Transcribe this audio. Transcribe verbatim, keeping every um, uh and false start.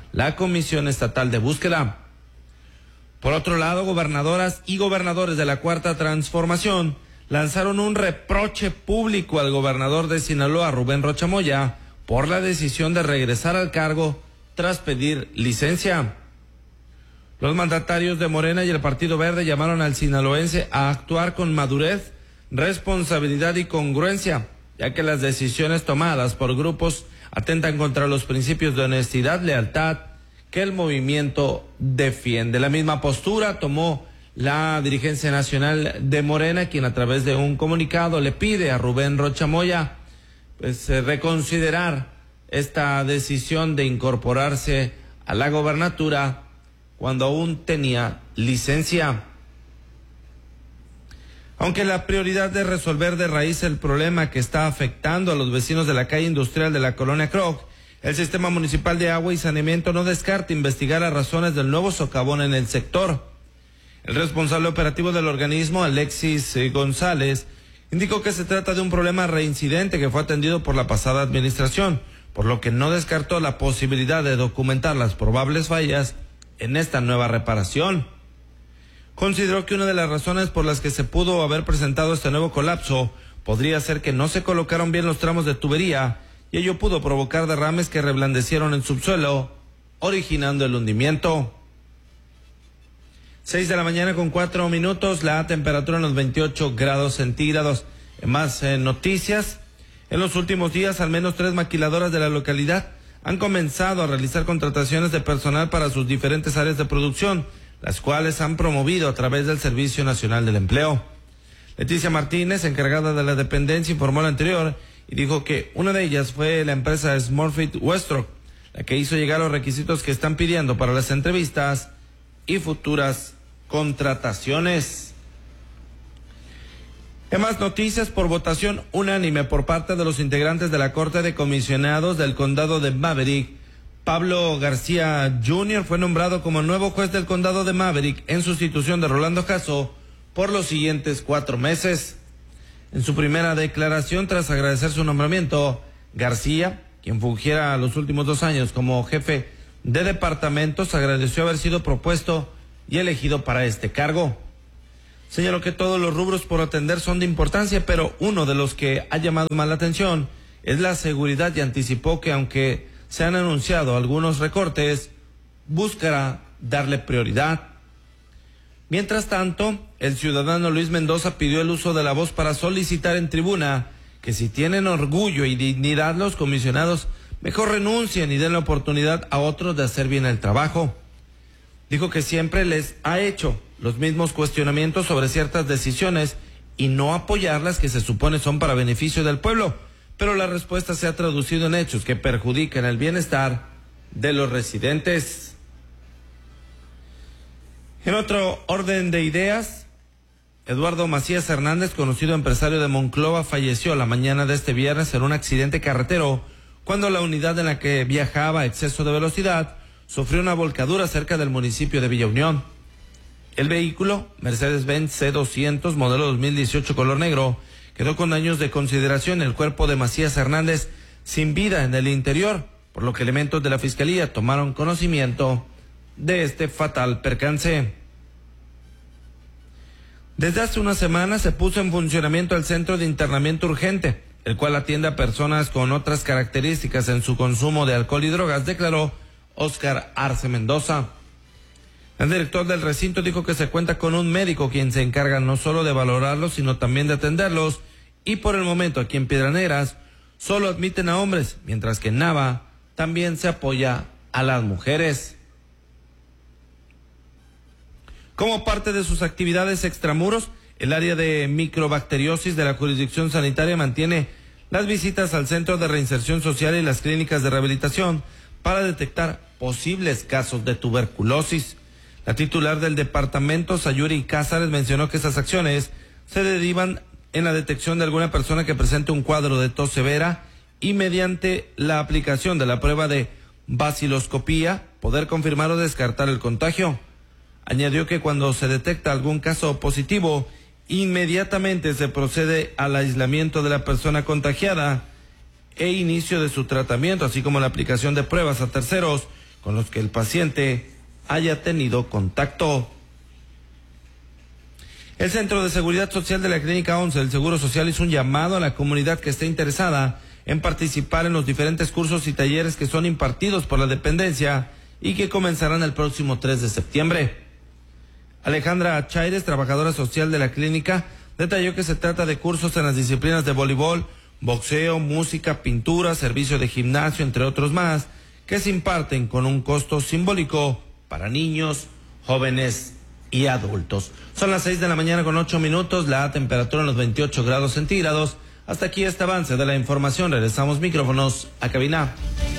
la Comisión Estatal de Búsqueda. Por otro lado, gobernadoras y gobernadores de la Cuarta Transformación lanzaron un reproche público al gobernador de Sinaloa, Rubén Rocha Moya, por la decisión de regresar al cargo tras pedir licencia. Los mandatarios de Morena y el Partido Verde llamaron al sinaloense a actuar con madurez, responsabilidad y congruencia, ya que las decisiones tomadas por grupos atentan contra los principios de honestidad, lealtad que el movimiento defiende. La misma postura tomó la dirigencia nacional de Morena, quien a través de un comunicado le pide a Rubén Rocha Moya pues eh, reconsiderar esta decisión de incorporarse a la gobernatura cuando aún tenía licencia. Aunque la prioridad es resolver de raíz el problema que está afectando a los vecinos de la calle industrial de la colonia Croc, el Sistema Municipal de Agua y Saneamiento no descarta investigar las razones del nuevo socavón en el sector. El responsable operativo del organismo, Alexis González, indicó que se trata de un problema reincidente que fue atendido por la pasada administración, por lo que no descartó la posibilidad de documentar las probables fallas en esta nueva reparación. Consideró que una de las razones por las que se pudo haber presentado este nuevo colapso podría ser que no se colocaron bien los tramos de tubería y ello pudo provocar derrames que reblandecieron el subsuelo, originando el hundimiento. Seis de la mañana con cuatro minutos, la temperatura en los veintiocho grados centígrados. En más eh, noticias, en los últimos días al menos tres maquiladoras de la localidad han comenzado a realizar contrataciones de personal para sus diferentes áreas de producción, las cuales han promovido a través del Servicio Nacional del Empleo. Leticia Martínez, encargada de la dependencia, informó lo anterior y dijo que una de ellas fue la empresa Smurfit Westrock, la que hizo llegar los requisitos que están pidiendo para las entrevistas y futuras contrataciones. En más noticias, por votación unánime por parte de los integrantes de la Corte de Comisionados del Condado de Maverick, Pablo García junior fue nombrado como nuevo juez del Condado de Maverick en sustitución de Rolando Caso por los siguientes cuatro meses. En su primera declaración, tras agradecer su nombramiento, García, quien fungiera los últimos dos años como jefe de departamentos, agradeció haber sido propuesto y elegido para este cargo. Señaló que todos los rubros por atender son de importancia, pero uno de los que ha llamado más la atención es la seguridad y anticipó que aunque se han anunciado algunos recortes, buscará darle prioridad. Mientras tanto, el ciudadano Luis Mendoza pidió el uso de la voz para solicitar en tribuna que si tienen orgullo y dignidad los comisionados, mejor renuncien y den la oportunidad a otros de hacer bien el trabajo. Dijo que siempre les ha hecho los mismos cuestionamientos sobre ciertas decisiones y no apoyarlas que se supone son para beneficio del pueblo, pero la respuesta se ha traducido en hechos que perjudican el bienestar de los residentes. En otro orden de ideas, Eduardo Macías Hernández, conocido empresario de Monclova, falleció la mañana de este viernes en un accidente carretero cuando la unidad en la que viajaba a exceso de velocidad sufrió una volcadura cerca del municipio de Villa Unión. El vehículo, Mercedes-Benz C doscientos, modelo dos mil dieciocho, color negro, quedó con daños de consideración. El cuerpo de Macías Hernández sin vida en el interior, por lo que elementos de la Fiscalía tomaron conocimiento de este fatal percance. Desde hace una semana se puso en funcionamiento el Centro de Internamiento Urgente, el cual atiende a personas con otras características en su consumo de alcohol y drogas, declaró Óscar Arce Mendoza. El director del recinto dijo que se cuenta con un médico quien se encarga no solo de valorarlos, sino también de atenderlos, y por el momento aquí en Piedras Negras solo admiten a hombres, mientras que en Nava también se apoya a las mujeres. Como parte de sus actividades extramuros, el área de microbacteriosis de la jurisdicción sanitaria mantiene las visitas al Centro de Reinserción Social y las clínicas de rehabilitación para detectar posibles casos de tuberculosis. La titular del departamento, Sayuri Cázares, mencionó que estas acciones se derivan en la detección de alguna persona que presente un cuadro de tos severa y mediante la aplicación de la prueba de baciloscopía poder confirmar o descartar el contagio. Añadió que cuando se detecta algún caso positivo, inmediatamente se procede al aislamiento de la persona contagiada e inicio de su tratamiento, así como la aplicación de pruebas a terceros con los que el paciente haya tenido contacto. El Centro de Seguridad Social de la Clínica once del Seguro Social hizo un llamado a la comunidad que esté interesada en participar en los diferentes cursos y talleres que son impartidos por la dependencia y que comenzarán el próximo tres de septiembre. Alejandra Chaires, trabajadora social de la clínica, detalló que se trata de cursos en las disciplinas de voleibol, boxeo, música, pintura, servicio de gimnasio, entre otros más, que se imparten con un costo simbólico para niños, jóvenes y adultos. Son las seis de la mañana con ocho minutos, la temperatura en los veintiocho grados centígrados. Hasta aquí este avance de la información. Regresamos micrófonos a cabina.